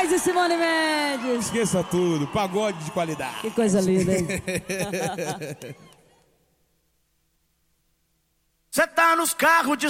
Moraes e Simone Mendes. Esqueça tudo, pagode de qualidade. Que coisa linda, hein? Cê tá nos carros de